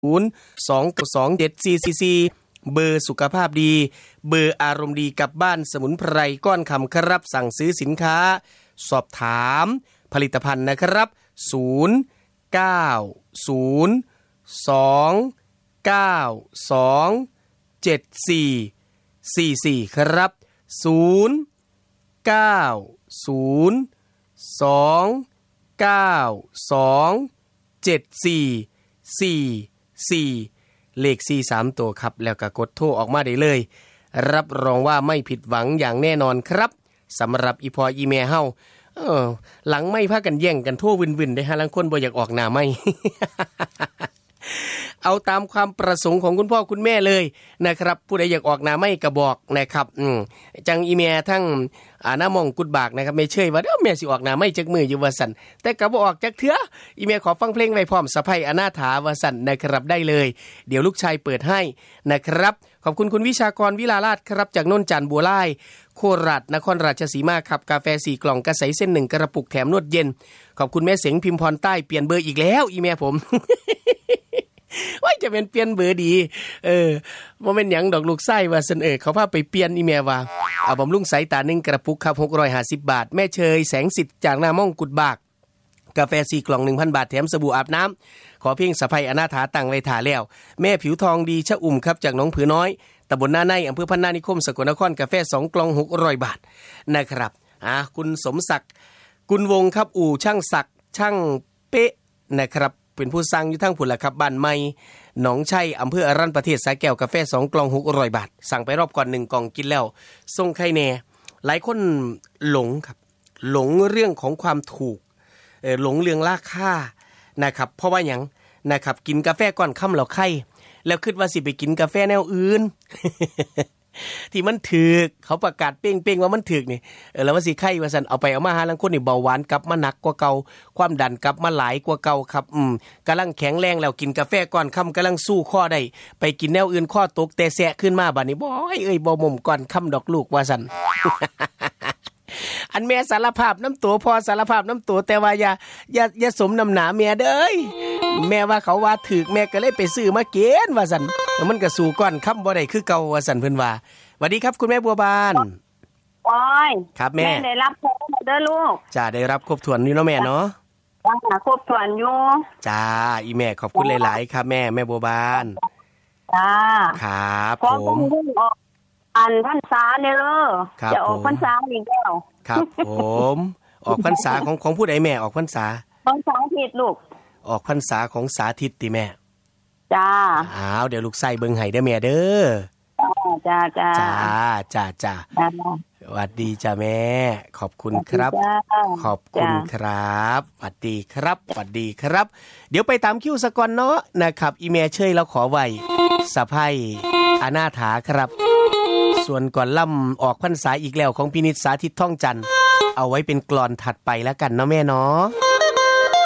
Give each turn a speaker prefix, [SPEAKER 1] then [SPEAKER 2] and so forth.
[SPEAKER 1] 022744เบอร์สุขภาพดีเบอร์อารมณ์ดีกับบ้านสมุนไพรก้อนคำครับสั่งซื้อสินค้าสอบถามผลิตภัณฑ์นะครับ0902927444ครับ0902927444เลข43ตัวครับแล้วก็กดโทรออกมาได้เลยรับรองว่าไม่ผิดหวังอย่างแน่นอนครับสำหรับอีพออีเมเฮาหลังไม่พากันแย่งกันโทรวินๆได้ฮะลังคนบ่อยากออกหน้าไม่ เอาตามความประสงค์ของคุณพ่อคุณแม่เลยนะครับผู้ใดอยากออกหน้าไม่ก็บอกนะครับจังอีเมทั้งหน้ามองกุดบากนะครับไม่เชยว่าแม่สิออกหน้าไม่จักมืออยู่ว่าสั่นแต่ก็บ่ออกจักเถื่ออีเมขอฟังเพลงไว้พร้อมสะใภ้อนาถาว่าสั่นนะครับได้เลยเดี๋ยวลูกชายเปิดให้นะครับขอบคุณคุณวิชากรวิลาราชครับจากนนจันทร์บัวลายโคราชนครราชสีมาครับกาแฟ4กล่องกระใสเส้น1กระปุกแถมนวดเย็นขอบคุณแม่เสงพิมพรใต้เปลี่ยนเบอร์อีกแล้วอีเมผม ว่าจะเป็นเปลี่ยนเบอร์ดีบ่แม่นหยังดอกลูกไส้ว่าซั่นเขาพาไปเปลี่ยนอีเมว่าเอาบำรุงสายตา1กระปุกครับ650บาทแม่เชยแสงสิทธิ์จากหน้าม่องกุดบากกาแฟ4กล่อง 1,000 บาทแถมสบู่อาบน้ำขอเพียงสะใภ้อนาถาตั้งไว้ท่าแล้วแม่ผิวทองดีชะอุ่มครับจากหนองผือน้อยตำบลนาในอำเภอพนานิคมสกลนครกาแฟ2กล่อง600บาทนะครับคุณสมศักดิ์กุลวงครับอู่ช่างศักดิ์ช่างเป๊ะนะครับเป็นผู้สั่งอยู่ทั้งผุนละครับบ้านใหม่หนองชัยอำเภออรัญประเทศสายแก้วกาแฟ2กล่อง600บาทสั่งไปรอบก่อน1กล่องกินแล้วส่งใครแน่หลายคนหลงครับหลงเรื่องของความถูกหลงเรื่องราคานะครับเพราะว่าหยังนะครับกินกาแฟก่อนค่ำแล้วไข้แล้วคิดว่าสิไปกินกาแฟแนวอื่น ที่มันถูกเขาประกาศเป้งๆว่ามันถูกนี่แล้วว่าสิไข้ว่าซั่นเอาไปเอามาหาลังคนนี่เบาหวานกลับมาหนักกว่าเก่าความดันกลับมาหลายกว่าเก่าครับกำลังแข็งแรงแล้วกินกาแฟก่อนค่ำกำลังสู้ข้อได้ไปกินแนวอื่นข้อตกแต่แสะขึ้นมาบัดนี้บ่บ่ม่มก่อนค่ำดอกลูกว่าซั่น อันแม่สารภาพน้ำตัวพอสารภาพน้ำตัวแต่ว่าอย่าสมน้ำหนาแม่เด้อแม่ว่าเขาว่าถูกแม่ก็เลยไปซื้อมากินว่าซั่นมันก็สู้ก่อนค่ำบ่ได้คือเก่าว่าซั่นเพิ่นว่าสวัสดีครับคุณแม่บัวบาน
[SPEAKER 2] โอ้ย
[SPEAKER 1] ครับแม่
[SPEAKER 2] ได้รับครบเด้อลูก
[SPEAKER 1] จ้าได้รับครบถ้วนอยู่เนาะแม่เนาะ
[SPEAKER 2] ครบถ้วนอยู่
[SPEAKER 1] จ้าอีแม่ขอบคุณหลายๆครับแม่บัวบาน
[SPEAKER 2] จ้า
[SPEAKER 1] ครับผม
[SPEAKER 2] อันพรรษาเนี่ยจะออกพรรษาอีกแล้ว
[SPEAKER 1] ครับผมออกพรรษาของผู้ใดแม่ออกพรรษา
[SPEAKER 2] ของสาธิตลูก
[SPEAKER 1] ออกพรรษาของสาธิตติแม่
[SPEAKER 2] จ้า
[SPEAKER 1] เดี๋ยวลูกไส้เบิ่งให้เด้อแม่เด้อ
[SPEAKER 2] จ้า
[SPEAKER 1] สวัสดีจ้าแม่ขอบคุณครับขอบคุณครับสวัสดีครับเดี๋ยวไปตามคิวสะก่อนเนาะนะครับอีเมลเชยเราขอไว้สะใภ้อนาถาครับส่วนก่อนล่ำออกพรรษาอีกแล้วของพินิจสาธิตท่องจันทร์เอาไว้เป็นกลอนถัดไปแล้วกันเนาะแม่เนาะ